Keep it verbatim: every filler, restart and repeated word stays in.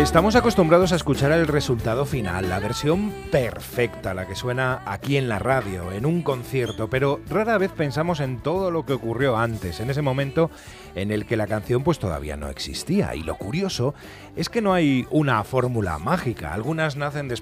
Estamos acostumbrados a escuchar el resultado final, la versión perfecta, la que suena aquí en la radio, en un concierto, pero rara vez pensamos en todo lo que ocurrió antes, en ese momento en el que la canción pues todavía no existía. Y lo curioso es que no hay una fórmula mágica, algunas nacen después